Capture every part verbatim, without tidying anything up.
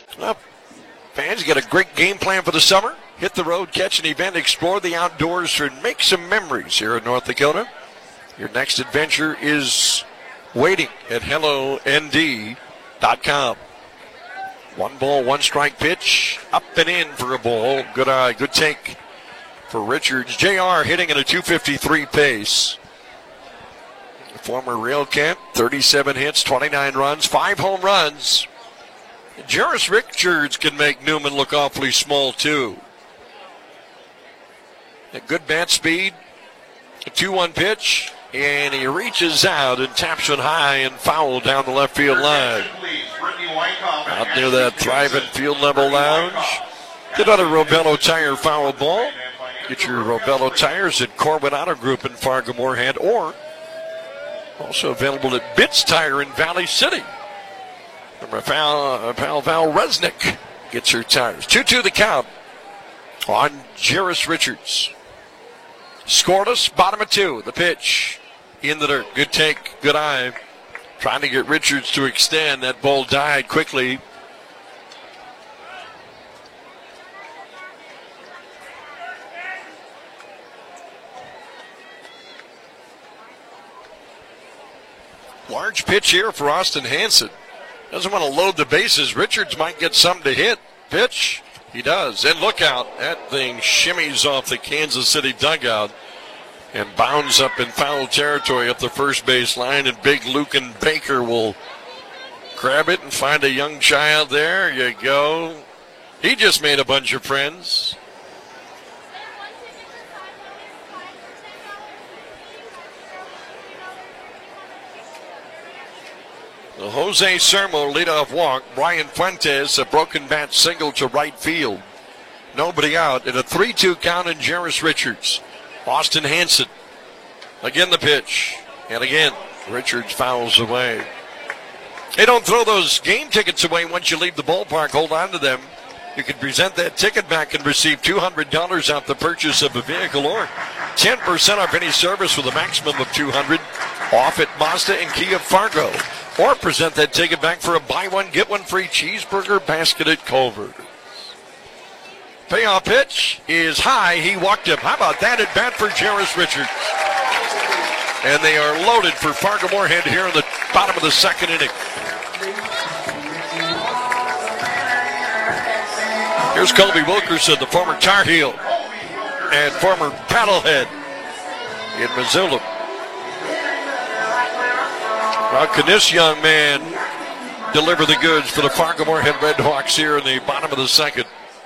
Well, fans, you got a great game plan for the summer. Hit the road, catch an event, explore the outdoors, and make some memories here in North Dakota. Your next adventure is waiting at hello N D dot com. One ball, one strike pitch, up and in for a ball. Good eye, good take for Richards. J R hitting at a two fifty-three pace. Former Railcat, thirty-seven hits, twenty-nine runs, five home runs. Jairus Richards can make Newman look awfully small, too. A good bat speed, a two one pitch, and he reaches out and taps it high and foul down the left field line. Out near that thriving field level lounge. Get another Robello Tire foul ball. Get your Robello Tires at Corwin Auto Group in Fargo-Moorhead, or also available at Bitts Tire in Valley City. Remember, Val, Val, Val Resnick gets her tires. two two the count on Jairus Richards. Scoreless, bottom of two. The pitch in the dirt. Good take, good eye. Trying to get Richards to extend. That ball died quickly. Large pitch here for Austin Hansen. Doesn't want to load the bases. Richards might get something to hit. Pitch. He does. And look out. That thing shimmies off the Kansas City dugout and bounds up in foul territory up the first base line. And big Lucan Baker will grab it and find a young child. There you go. He just made a bunch of friends. The Jose Sermo leadoff walk. Brian Fuentes, a broken bat single to right field. Nobody out. In a three two count in Jairus Richards. Austin Hansen. Again the pitch. And again, Richards fouls away. Hey, don't throw those game tickets away once you leave the ballpark. Hold on to them. You can present that ticket back and receive two hundred dollars off the purchase of a vehicle, or ten percent off any service with a maximum of two hundred dollars off at Mazda and Kia Fargo. Or present that ticket back for a buy one, get one free cheeseburger basket at Culver's. Payoff pitch is high. He walked him. How about that at bat for Jairus Richards? And they are loaded for Fargo-Moorhead here in the bottom of the second inning. Here's Colby Wilkerson, the former Tar Heel and former Paddlehead in Missoula. How can this young man deliver the goods for the Fargo-Moorhead Redhawks here in the bottom of the second?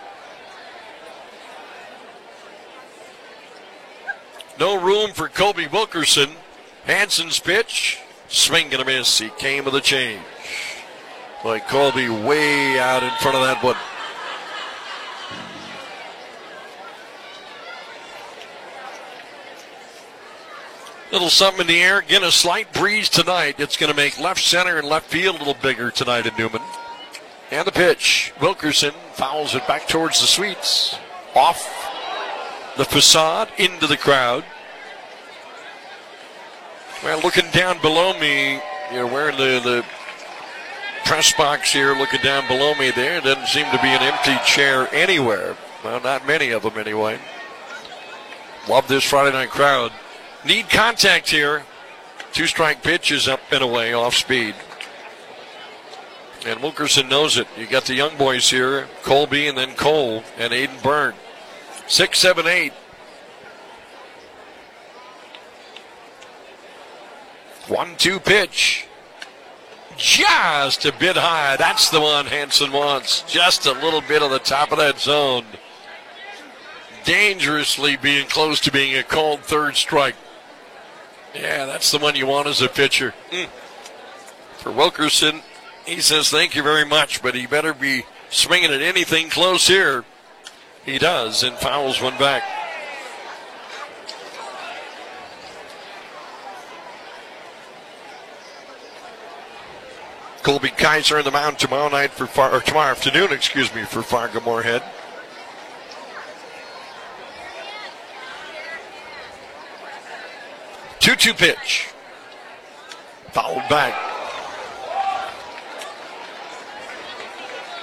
No room for Colby Wilkerson. Hansen's pitch, swing and a miss. He came with a change. Boy, Colby way out in front of that one. Little something in the air. Again, a slight breeze tonight. It's going to make left center and left field a little bigger tonight in Newman. And the pitch. Wilkerson fouls it back towards the suites. Off the facade, into the crowd. Well, looking down below me, you know, wearing the, the press box here, looking down below me there, doesn't seem to be an empty chair anywhere. Well, not many of them anyway. Love this Friday night crowd. Need contact here. Two strike pitch is up and away, off speed. And Wilkerson knows it. You got the young boys here, Colby and then Cole and Aiden Byrne. Six, seven, eight. One, two pitch. Just a bit high. That's the one Hansen wants. Just a little bit on the top of that zone. Dangerously being close to being a called third strike. Yeah, that's the one you want as a pitcher. Mm. For Wilkerson, he says thank you very much, but he better be swinging at anything close here. He does, and fouls one back. Colby Kaiser on the mound tomorrow night for Far, or tomorrow afternoon, excuse me, for Fargo-Moorhead. two two pitch. Fouled back.